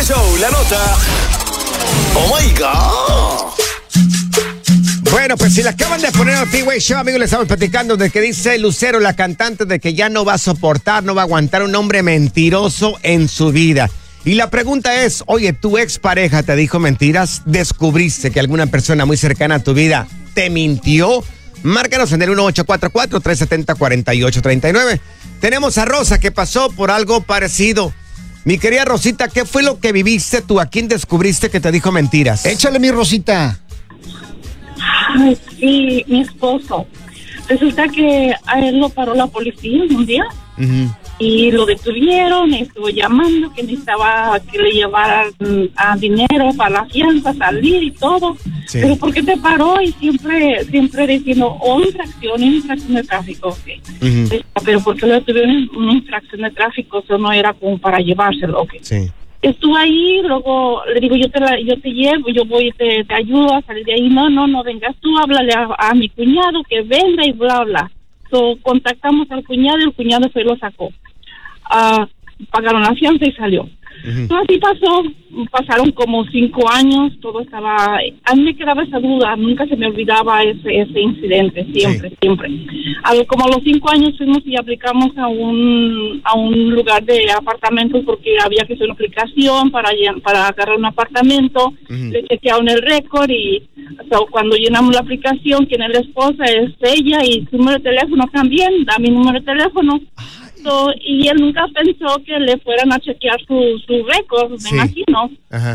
Show, la nota. Oh my God. Bueno, pues si le acaban de poner al Freeway Show, amigos, le estamos platicando de que dice Lucero, la cantante, de que ya no va a soportar, no va a aguantar un hombre mentiroso en su vida. Y la pregunta es, oye, ¿tu expareja te dijo mentiras? ¿Descubriste que alguna persona muy cercana a tu vida te mintió? Márcanos en el 1844-370-4839. Tenemos a Rosa que pasó por algo parecido. Mi querida Rosita, ¿qué fue lo que viviste tú? ¿A quién descubriste que te dijo mentiras? Échale, mi Rosita. Ay, sí, mi esposo. Resulta que a él lo paró la policía un día y lo detuvieron, y estuvo llamando que necesitaba que le llevaran dinero para la fianza, salir y todo. Sí. Pero ¿por qué te paró? Y siempre diciendo, infracción de tráfico. Okay. Pero ¿por qué lo detuvieron en una infracción de tráfico? Eso no era como para llevárselo. Okay. Sí. Estuvo ahí, luego le digo, yo te llevo, yo voy y te ayudo a salir de ahí. No vengas tú, háblale a mi cuñado que venga y bla, bla. So, contactamos al cuñado y el cuñado fue y lo sacó. Pagaron la fianza y salió. Así pasaron como 5 años, todo estaba... A mí me quedaba esa duda, nunca se me olvidaba ese incidente, siempre. Como a los 5 años fuimos y aplicamos a un lugar de apartamentos porque había que hacer una aplicación para agarrar un apartamento. Le chequearon el récord y cuando llenamos la aplicación, quien es la esposa es ella y su número de teléfono también, da mi número de teléfono. Y él nunca pensó que le fueran a chequear su récord, me imagino.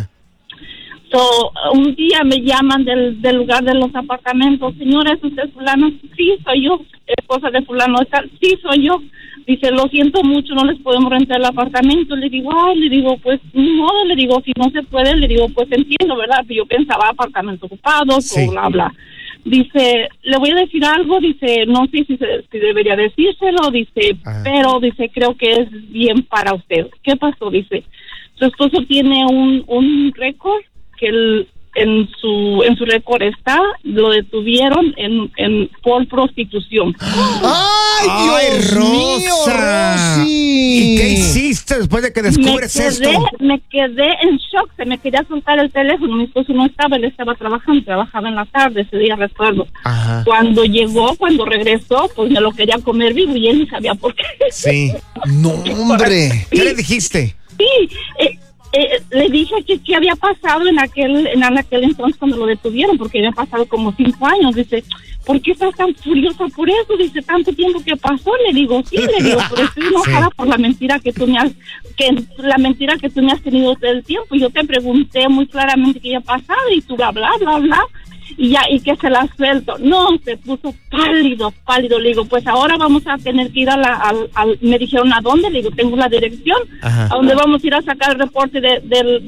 Un día me llaman del lugar de los apartamentos. Señora, ¿es usted fulano? Sí, soy yo. Esposa de fulano. Sí, soy yo. Dice, lo siento mucho, no les podemos rentar el apartamento. Le digo, pues ni modo. Le digo, si no se puede, le digo, pues entiendo, ¿verdad? Yo pensaba apartamentos ocupados o bla, bla. Dice, le voy a decir algo, dice, no sé si debería decírselo, dice, pero dice, creo que es bien para usted. ¿Qué pasó? Dice, su esposo tiene un récord que en su récord lo detuvieron por prostitución. ¡Ay, Dios mío, Rosy! ¿Y qué hiciste después de que descubres esto? Me quedé en shock, se me quería soltar el teléfono, mi esposo no estaba, él estaba trabajaba en la tarde, ese día recuerdo. Cuando regresó, pues me lo quería comer vivo y él ni sabía por qué. Sí. No, hombre. ¿Qué le dijiste? Sí, le dije que qué había pasado en aquel entonces cuando lo detuvieron, porque había pasado como 5 años. Dice, ¿por qué estás tan furiosa por eso? Dice, tanto tiempo que pasó. Le digo, pero estoy enojada por la mentira que tú me has tenido todo el tiempo. Yo te pregunté muy claramente qué había pasado y tú bla, bla, bla, bla. Y que se la suelto. No, se puso pálido. Le digo, pues ahora vamos a tener que ir me dijeron, ¿a dónde? Le digo, tengo la dirección. A donde vamos a ir a sacar el reporte de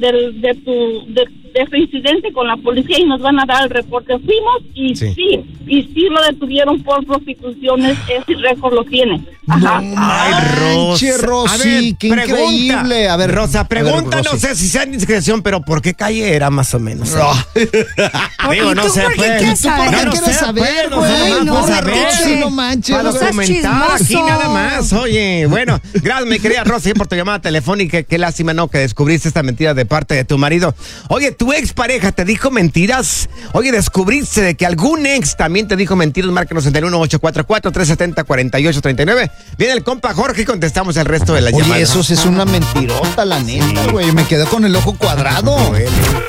ese incidente con la policía y nos van a dar el reporte. Fuimos y sí lo detuvieron por prostituciones, ese récord lo tiene. Ay, Rosy, qué increíble. A ver, Rosa, pregunta, no sé si sea indiscreción, pero ¿por qué calle era más o menos? Digo, no sé, ¿Qué quieres saber, güey? No manches. Para documentar aquí nada más. Oye, bueno, gracias, mi querida Rosy, por tu llamada telefónica. Qué lástima, ¿no? Que descubriste esta mentira de parte de tu marido. Oye, ¿tu expareja te dijo mentiras? Oye, ¿descubriste de que algún ex también te dijo mentiras? Márcanos en el 1844-370-4839. Viene el compa Jorge y contestamos el resto de la llamada. Oye, eso es una mentirota, la neta, güey. Me quedé con el ojo cuadrado.